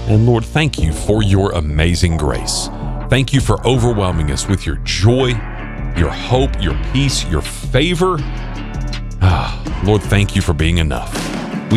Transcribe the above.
And Lord, thank you for your amazing grace. Thank you for overwhelming us with your joy, your hope, your peace, your favor. Lord, thank you for being enough.